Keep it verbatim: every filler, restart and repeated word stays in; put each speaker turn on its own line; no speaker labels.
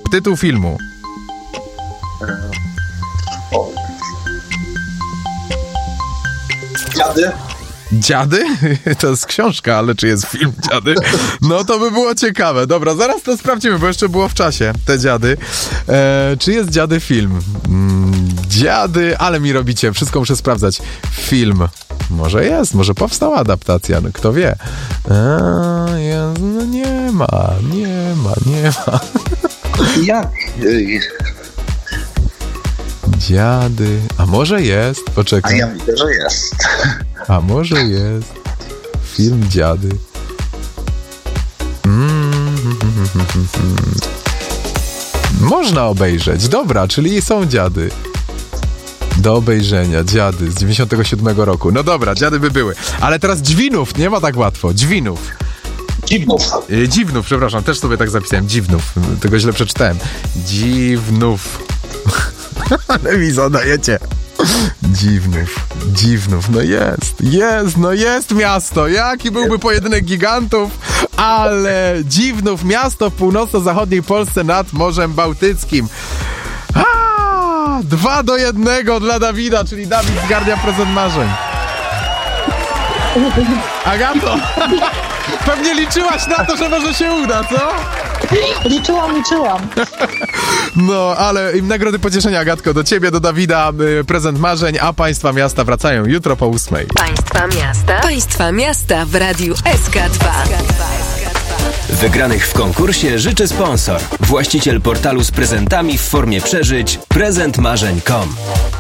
tytuł filmu.
Dziady?
Dziady? To jest książka, ale czy jest film Dziady? No to by było ciekawe. Dobra, zaraz to sprawdzimy, bo jeszcze było w czasie te Dziady. E, czy jest Dziady film? Mm, dziady, ale mi robicie, wszystko muszę sprawdzać. Film. Może jest, może powstała adaptacja, no kto wie. E, jest, no nie ma, nie ma, nie ma.
Jak?
Dziady. A może jest? Poczekaj.
A ja widzę, że jest.
A może jest film Dziady. Mm. Można obejrzeć. Dobra, czyli są Dziady. Do obejrzenia. Dziady z dziewięćdziesiątego siódmego roku. No dobra, Dziady by były. Ale teraz Dźwinów. Nie ma tak łatwo. Dźwinów.
Dziwnów.
Yy, Dziwnów, przepraszam. Też sobie tak zapisałem. Dziwnów. Tego źle przeczytałem. Dziwnów. Ale mi zadajecie. Dziwnów, Dziwnów, no jest, jest, no jest miasto. Jaki byłby pojedynek gigantów, ale Dziwnów, miasto w północno-zachodniej Polsce nad Morzem Bałtyckim. A, dwa do jednego dla Dawida, czyli Dawid zgarnia prezent marzeń. Agato, pewnie liczyłaś na to, że może się uda, co?
Liczyłam, liczyłam.
No, ale im nagrody pocieszenia, Agatko, do ciebie, do Dawida, y, prezent marzeń, a Państwa Miasta wracają jutro po ósmej.
Państwa Miasta. Państwa Miasta w Radiu S K dwa.
Wygranych w konkursie życzy sponsor. Właściciel portalu z prezentami w formie przeżyć prezent marzeń kropka com.